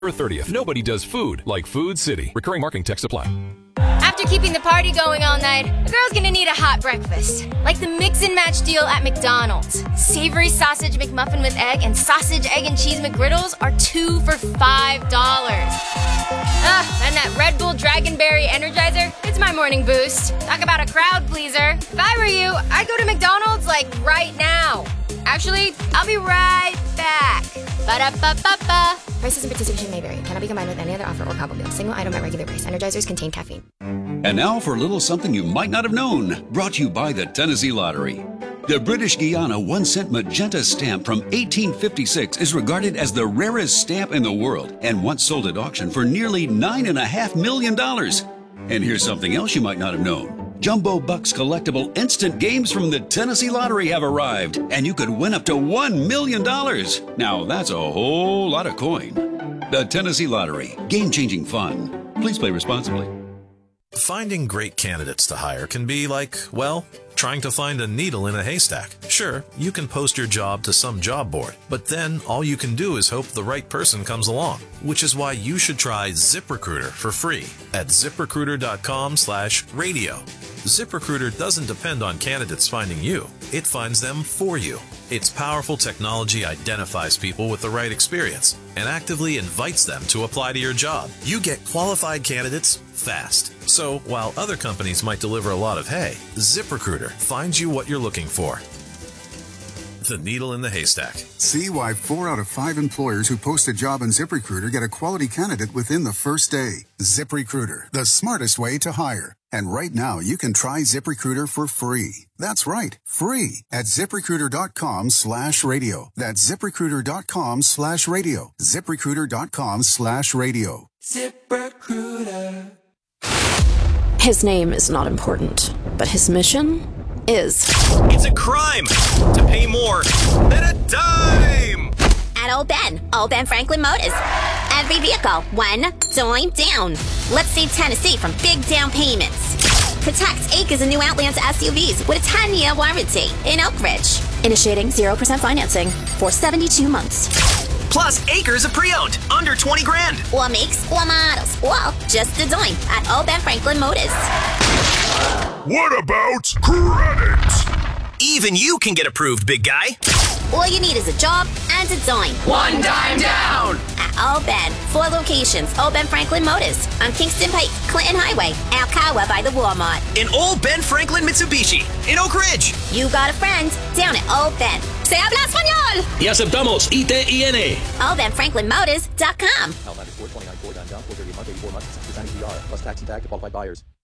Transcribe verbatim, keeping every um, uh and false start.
thirtieth. Nobody does food like Food City. Recurring marketing text apply. After keeping the party going all night, a girl's gonna need a hot breakfast. Like the mix and match deal at McDonald's. Savory sausage McMuffin with egg and sausage, egg, and cheese McGriddles are two for five dollars. Ah, and that Red Bull Dragonberry Energizer, it's my morning boost. Talk about a crowd pleaser. If I were you, I'd go to McDonald's like right now. Actually, I'll be right back. Ba-da-ba-ba-ba. Prices and participation may vary. Cannot be combined with any other offer or combo meal. Single item at regular price. Energizers contain caffeine. And now for a little something you might not have known. Brought to you by the Tennessee Lottery. The British Guiana one cent magenta stamp from eighteen fifty-six is regarded as the rarest stamp in the world and once sold at auction for nearly nine and a half million dollars. And here's something else you might not have known. Jumbo Bucks collectible instant games from the Tennessee Lottery have arrived, and you could win up to one million dollars. Now, that's a whole lot of coin. The Tennessee Lottery. Game-changing fun. Please play responsibly. Finding great candidates to hire can be like, well, trying to find a needle in a haystack. Sure, you can post your job to some job board, but then all you can do is hope the right person comes along, which is why you should try ZipRecruiter for free at ZipRecruiter.com slash radio. ZipRecruiter doesn't depend on candidates finding you. It finds them for you. Its powerful technology identifies people with the right experience and actively invites them to apply to your job. You get qualified candidates fast. So while other companies might deliver a lot of hay, ZipRecruiter finds you what you're looking for. The needle in the haystack. See why four out of five employers who post a job on ZipRecruiter get a quality candidate within the first day. ZipRecruiter, the smartest way to hire. And right now, you can try ZipRecruiter for free. That's right, free at ZipRecruiter.com slash radio. That's ZipRecruiter.com slash radio. ZipRecruiter.com slash radio. ZipRecruiter. His name is not important, but his mission is. It's a crime to pay more than a dime! At Old Ben, Old Ben Franklin Motors. Every vehicle, one dime down. Let's save Tennessee from big down payments. Protect acres of new Outlands S U Vs with a ten-year warranty in Oak Ridge. Initiating zero percent financing for seventy-two months. Plus acres of pre-owned, under twenty grand. Or makes or models, or just a dime at Old Ben Franklin Motors. What about credit? Even you can get approved, big guy. All you need is a job and a dime. One dime down! At Old Ben, four locations, Old Ben Franklin Motors on Kingston Pike, Clinton Highway, Alcoa by the Walmart. In Old Ben Franklin Mitsubishi, in Oak Ridge. You got a friend down at Old Ben. Se habla español! Y aceptamos I T I N. Old Ben Franklin Motors dot com. L ninety-four twenty-nine Ford down, four thirty a month, eighty-four months, six percent A P R, plus tax and tag to qualified buyers.